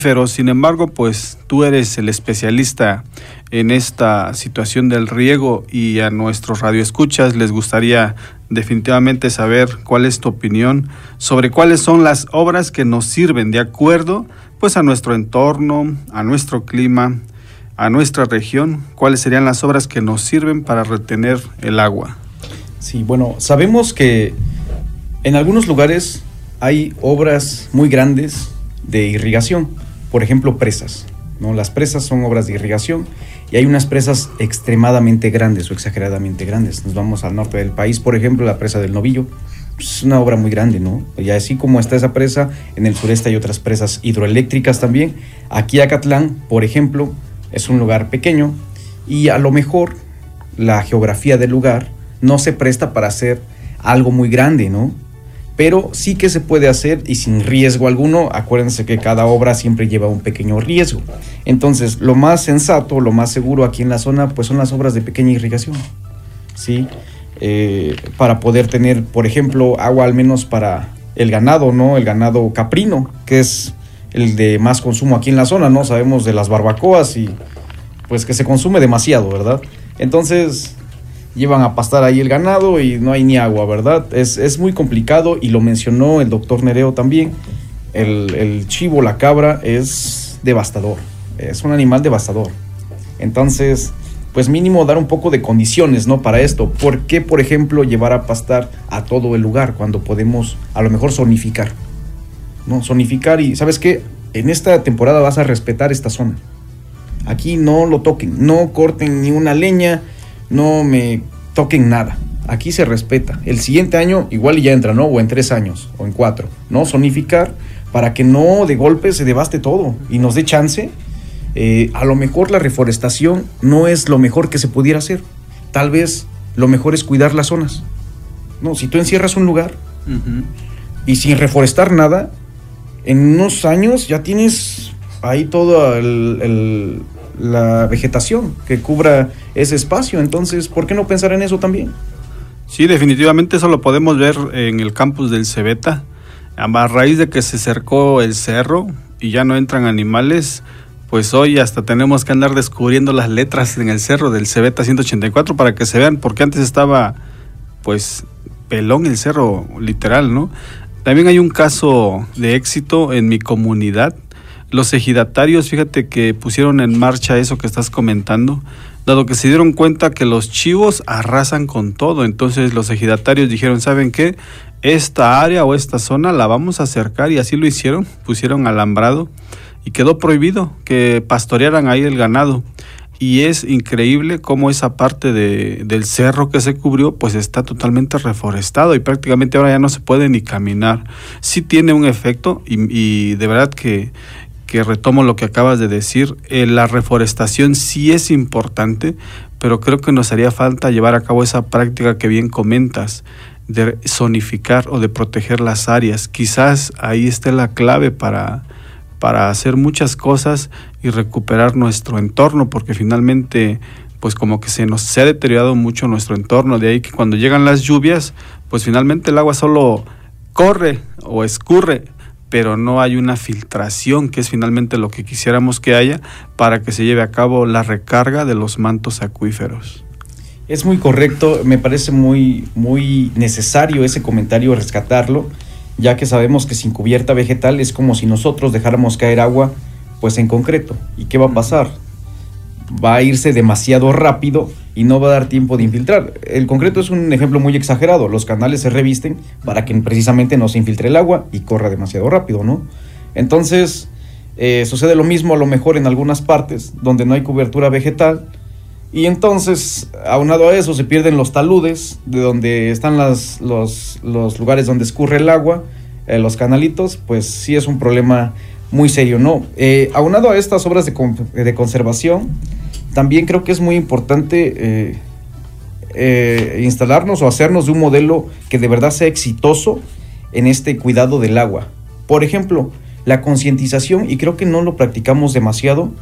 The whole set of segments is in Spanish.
Pero sin embargo, pues tú eres el especialista en esta situación del riego y a nuestros radioescuchas les gustaría definitivamente saber cuál es tu opinión sobre cuáles son las obras que nos sirven de acuerdo pues a nuestro entorno, a nuestro clima, a nuestra región. ¿Cuáles serían las obras que nos sirven para retener el agua? Sí, bueno, sabemos que en algunos lugares hay obras muy grandes de irrigación. Por ejemplo, presas, ¿no? Las presas son obras de irrigación y hay unas presas extremadamente grandes o exageradamente grandes. Nos vamos al norte del país, por ejemplo, la presa del Novillo. Es una obra muy grande, ¿no? Y así como está esa presa, en el sureste hay otras presas hidroeléctricas también. Aquí Acatlán, por ejemplo, es un lugar pequeño y a lo mejor la geografía del lugar no se presta para hacer algo muy grande, ¿no? Pero sí que se puede hacer y sin riesgo alguno. Acuérdense que cada obra siempre lleva un pequeño riesgo. Entonces, lo más sensato, lo más seguro aquí en la zona, pues son las obras de pequeña irrigación, ¿sí? Para poder tener, por ejemplo, agua al menos para el ganado, ¿no? El ganado caprino, que es el de más consumo aquí en la zona, ¿no? Sabemos de las barbacoas y pues que se consume demasiado, ¿verdad? Entonces llevan a pastar ahí el ganado y no hay ni agua, ¿verdad? Es muy complicado y lo mencionó el doctor Nereo también. El chivo, la cabra, es devastador, es un animal devastador. Entonces, pues mínimo dar un poco de condiciones, ¿no? Para esto. ¿Por qué, por ejemplo, llevar a pastar a todo el lugar cuando podemos a lo mejor zonificar? ¿No? Zonificar y, ¿sabes qué? En esta temporada vas a respetar esta zona. Aquí no lo toquen, no corten ni una leña, no me toquen nada. Aquí se respeta. El siguiente año igual ya entra, ¿no? O en 3 años, o en 4, ¿no? Zonificar para que no de golpe se devaste todo y nos dé chance. A lo mejor la reforestación no es lo mejor que se pudiera hacer. Tal vez lo mejor es cuidar las zonas. No, si tú encierras un lugar y sin reforestar nada, en unos años ya tienes ahí toda la vegetación que cubra ese espacio. Entonces, ¿por qué no pensar en eso también? Sí, definitivamente eso lo podemos ver en el campus del Cebeta. A raíz de que se cercó el cerro y ya no entran animales, pues hoy hasta tenemos que andar descubriendo las letras en el cerro del Cebeta 184 para que se vean, porque antes estaba pues pelón el cerro, literal, ¿no? También hay un caso de éxito en mi comunidad. Los ejidatarios, fíjate que pusieron en marcha eso que estás comentando, dado que se dieron cuenta que los chivos arrasan con todo. Entonces los ejidatarios dijeron, ¿saben qué? Esta área o esta zona la vamos a cercar, y así lo hicieron, pusieron alambrado y quedó prohibido que pastorearan ahí el ganado. Y es increíble cómo esa parte del cerro que se cubrió pues está totalmente reforestado y prácticamente ahora ya no se puede ni caminar. Sí tiene un efecto y de verdad que retomo lo que acabas de decir, la reforestación sí es importante, pero creo que nos haría falta llevar a cabo esa práctica que bien comentas, de zonificar o de proteger las áreas. Quizás ahí esté la clave para hacer muchas cosas y recuperar nuestro entorno, porque finalmente pues como que se ha deteriorado mucho nuestro entorno. De ahí que cuando llegan las lluvias, pues finalmente el agua solo corre o escurre, pero no hay una filtración, que es finalmente lo que quisiéramos que haya para que se lleve a cabo la recarga de los mantos acuíferos. Es muy correcto, me parece muy, muy necesario ese comentario, rescatarlo, ya que sabemos que sin cubierta vegetal es como si nosotros dejáramos caer agua pues en concreto. ¿Y qué va a pasar? Va a irse demasiado rápido y no va a dar tiempo de infiltrar. El concreto es un ejemplo muy exagerado. Los canales se revisten para que precisamente no se infiltre el agua y corra demasiado rápido, ¿no? Entonces, sucede lo mismo a lo mejor en algunas partes donde no hay cobertura vegetal, y entonces, aunado a eso, se pierden los taludes, de donde están los lugares donde escurre el agua, los canalitos. Pues sí es un problema muy serio, ¿no? Aunado a estas obras de conservación, también creo que es muy importante instalarnos o hacernos de un modelo que de verdad sea exitoso en este cuidado del agua. Por ejemplo, la concientización, y creo que no lo practicamos demasiado,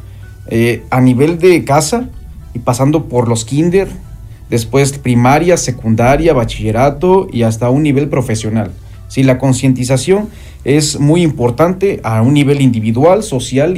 a nivel de casa y pasando por los kinder, después primaria, secundaria, bachillerato y hasta un nivel profesional. Sí, la concientización es muy importante a un nivel individual, social